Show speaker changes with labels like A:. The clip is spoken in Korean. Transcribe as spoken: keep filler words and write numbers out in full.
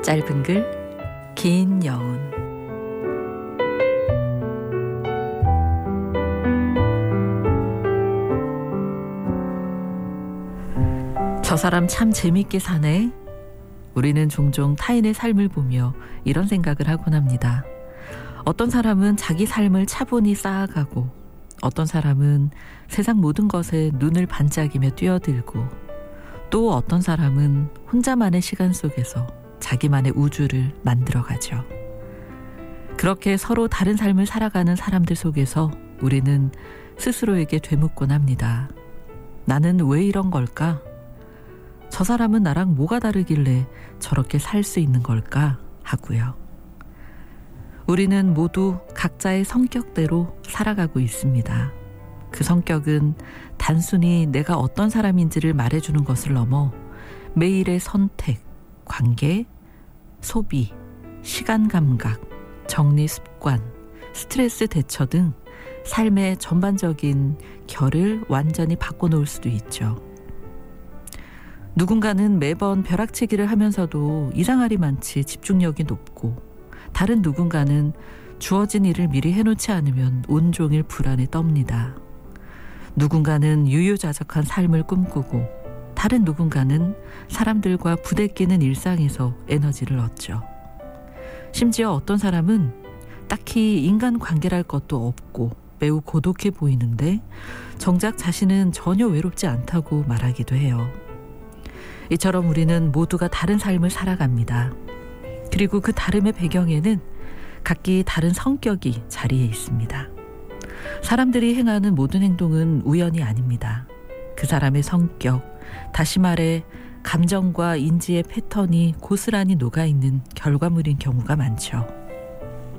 A: 짧은 글, 긴 여운. 저 사람 참 재밌게 사네. 우리는 종종 타인의 삶을 보며 이런 생각을 하곤 합니다. 어떤 사람은 자기 삶을 차분히 쌓아가고, 어떤 사람은 세상 모든 것에 눈을 반짝이며 뛰어들고, 또 어떤 사람은 혼자만의 시간 속에서 자기만의 우주를 만들어가죠. 그렇게 서로 다른 삶을 살아가는 사람들 속에서 우리는 스스로에게 되묻곤 합니다. 나는 왜 이런 걸까? 저 사람은 나랑 뭐가 다르길래 저렇게 살 수 있는 걸까? 하고요. 우리는 모두 각자의 성격대로 살아가고 있습니다. 그 성격은 단순히 내가 어떤 사람인지를 말해주는 것을 넘어 매일의 선택, 관계, 소비, 시간 감각, 정리 습관, 스트레스 대처 등 삶의 전반적인 결을 완전히 바꿔놓을 수도 있죠. 누군가는 매번 벼락치기를 하면서도 이상할이 많지 집중력이 높고, 다른 누군가는 주어진 일을 미리 해놓지 않으면 온종일 불안에 떱니다. 누군가는 유유자적한 삶을 꿈꾸고, 다른 누군가는 사람들과 부대끼는 일상에서 에너지를 얻죠. 심지어 어떤 사람은 딱히 인간관계랄 것도 없고 매우 고독해 보이는데 정작 자신은 전혀 외롭지 않다고 말하기도 해요. 이처럼 우리는 모두가 다른 삶을 살아갑니다. 그리고 그 다름의 배경에는 각기 다른 성격이 자리해 있습니다. 사람들이 행하는 모든 행동은 우연이 아닙니다. 그 사람의 성격, 다시 말해 감정과 인지의 패턴이 고스란히 녹아있는 결과물인 경우가 많죠.